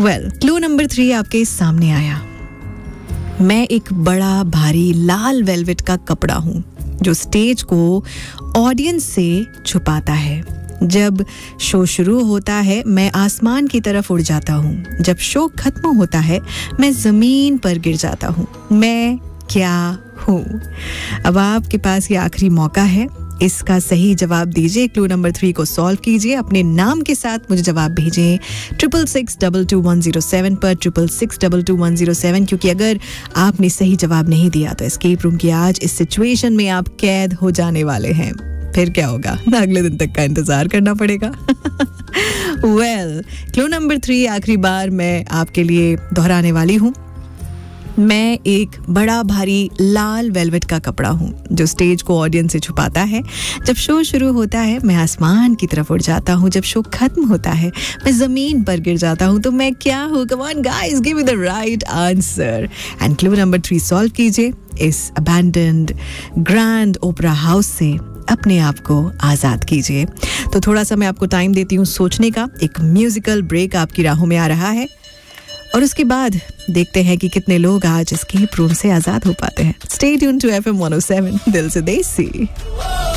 Well, clue number 3 आपके सामने आया। मैं एक बड़ा भारी लाल वेलवेट का कपड़ा हूँ जो स्टेज को ऑडियंस से छुपाता है। जब शो शुरू होता है मैं आसमान की तरफ उड़ जाता हूँ। जब शो खत्म होता है मैं जमीन पर गिर जाता हूँ। मैं क्या हूँ? अब आपके पास ये आखिरी मौका है, इसका सही जवाब दीजिए। क्लू नंबर 3 को सॉल्व कीजिए, अपने नाम के साथ मुझे जवाब भेजें 66622107 पर 66622107, क्योंकि अगर आपने सही जवाब नहीं दिया तो एस्केप रूम की आज इस सिचुएशन में आप कैद हो जाने वाले हैं। फिर क्या होगा? अगले दिन तक का इंतजार करना पड़ेगा। वेल, क्लू नंबर 3 आखिरी बार मैं आपके लिए दोहराने वाली हूँ। मैं एक बड़ा भारी लाल वेलवेट का कपड़ा हूँ जो स्टेज को ऑडियंस से छुपाता है। जब शो शुरू होता है मैं आसमान की तरफ उड़ जाता हूँ। जब शो खत्म होता है मैं जमीन पर गिर जाता हूँ। तो मैं क्या हूँ? Come on guys, give me the right answer. And clue number 3 solve कीजिए। इस अबैंडन्ड ग्रैंड ओपेरा हाउस से अपने आप को आज़ाद कीजिए। तो थोड़ा सा मैं आपको टाइम देती हूँ सोचने का। एक म्यूजिकल ब्रेक आपकी राहों में आ रहा है और उसके बाद देखते हैं कि कितने लोग आज एस्केप रूम से आज़ाद हो पाते हैं। स्टे ट्यून्ड टू FM 107, दिल से देसी।